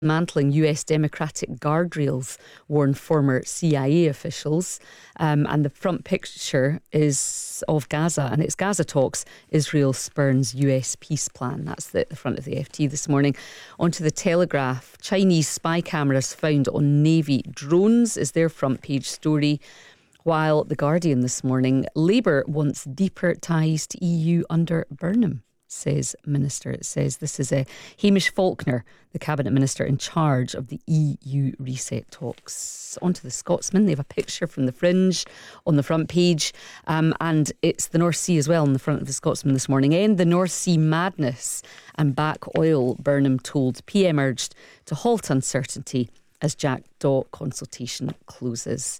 Dismantling US Democratic guardrails, warn former CIA officials. And the front picture is of Gaza, and it's Gaza talks. Israel spurns US peace plan. That's the front of the FT this morning. Onto the Telegraph. Chinese spy cameras found on Navy drones is their front page story. While The Guardian this morning, Labour wants deeper ties to EU under Burnham, says Minister. It says this is Hamish Faulkner, the Cabinet Minister in charge of the EU reset talks. Onto the Scotsman. They have a picture from the Fringe on the front page, and it's the North Sea as well on the front of the Scotsman this morning. End the North Sea madness and back oil, Burnham told. PM urged to halt uncertainty as Jackdaw consultation closes.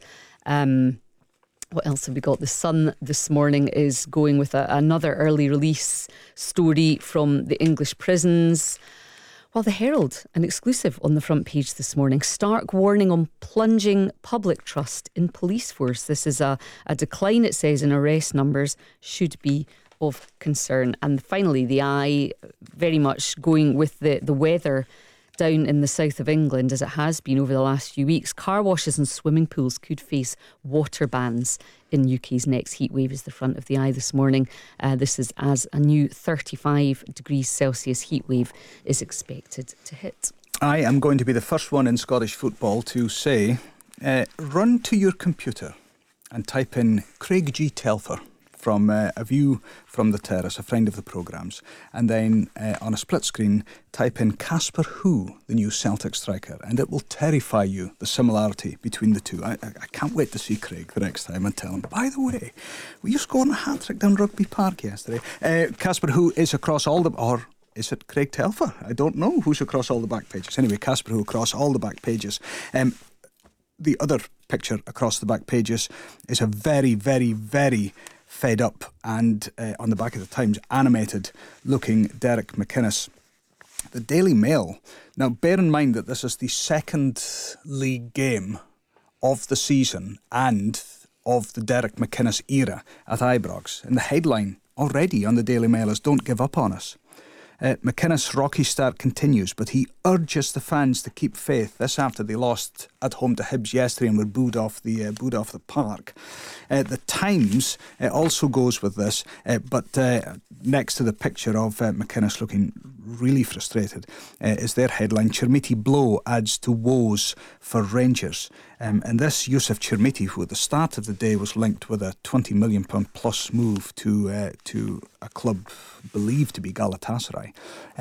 What else have we got? The Sun this morning is going with another early release story from the English prisons. While the Herald, an exclusive on the front page this morning, stark warning on plunging public trust in police force. This is a decline, it says, in arrest numbers should be of concern. And finally, the Eye, very much going with the weather down in the south of England, as it has been over the last few weeks. Car washes and swimming pools could face water bans in UK's next heatwave is the front of the Eye this morning. This is as a new 35 degrees Celsius heatwave is expected to hit. I am going to be the first one in Scottish football to say, run to your computer and type in Craig G. Telfer from A View from the Terrace, a friend of the programme's, and then on a split screen type in Casper Who, the new Celtic striker, and it will terrify you, the similarity between the two. I can't wait to see Craig the next time and tell him, by the way, you scored a hat-trick down Rugby Park yesterday. Casper Who is across all the... or is it Craig Telfer? I don't know who's across all the back pages. Anyway, Casper Who across all the back pages. The other picture across the back pages is a very, very, very fed up and on the back of the Times animated looking Derek McInnes. The Daily Mail. Now bear in mind that this is the second league game of the season and of the Derek McInnes era at Ibrox, and the headline already on the Daily Mail is "Don't give up on us." McInnes' rocky start continues, but he urges the fans to keep faith. This after they lost at home to Hibs yesterday and were booed off the park. The Times also goes with this, but next to the picture of McInnes looking really frustrated is their headline: Chermiti blow adds to woes for Rangers. And this Youssef Chermiti, who at the start of the day was linked with a £20 million plus move to a club believed to be Galatasaray.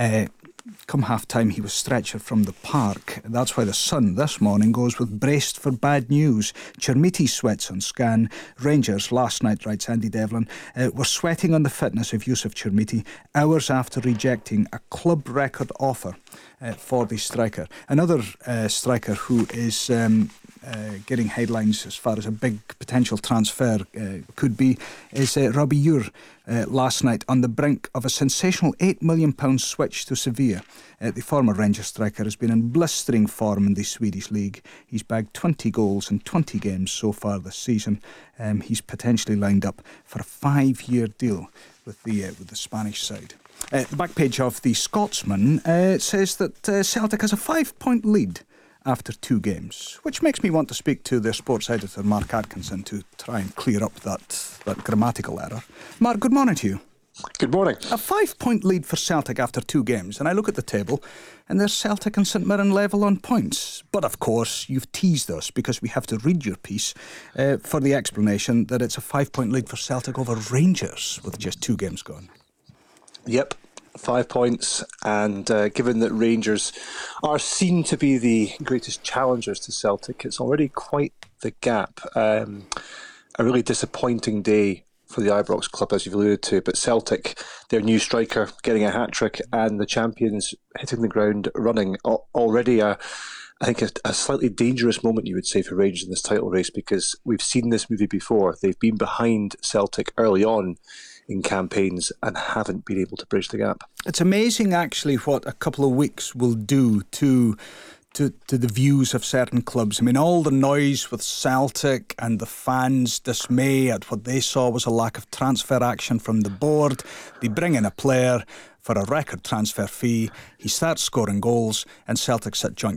Come half-time, he was stretchered from the park. That's why the Sun this morning goes with braced for bad news. Chermiti sweats on scan. Rangers last night, writes Andy Devlin, were sweating on the fitness of Youssef Chermiti hours after rejecting a club record offer for the striker. Another striker who is getting headlines as far as a big potential transfer could be is Robbie Ure. Last night on the brink of a sensational £8 million switch to Sevilla. The former Rangers striker has been in blistering form in the Swedish league. He's bagged 20 goals in 20 games so far this season. He's potentially lined up for a 5-year deal with the Spanish side. The back page of the Scotsman says that Celtic has a 5-point lead after 2 games, which makes me want to speak to their sports editor, Mark Atkinson, to try and clear up that grammatical error. Mark, good morning to you. Good morning. A 5-point lead for Celtic after 2 games, and I look at the table, and there's Celtic and St Mirren level on points. But of course, you've teased us, because we have to read your piece for the explanation that it's a 5-point lead for Celtic over Rangers with just 2 games gone. Yep. 5 points, and given that Rangers are seen to be the greatest challengers to Celtic, it's already quite the gap. A really disappointing day for the Ibrox club, as you've alluded to, but Celtic, their new striker, getting a hat-trick, and the champions hitting the ground running. Already I think a slightly dangerous moment, you would say, for Rangers in this title race, because we've seen this movie before. They've been behind Celtic early on in campaigns and haven't been able to bridge the gap. It's amazing, actually, what a couple of weeks will do to the views of certain clubs. I mean, all the noise with Celtic and the fans' dismay at what they saw was a lack of transfer action from the board. They bring in a player for a record transfer fee. He starts scoring goals, and Celtic sit joint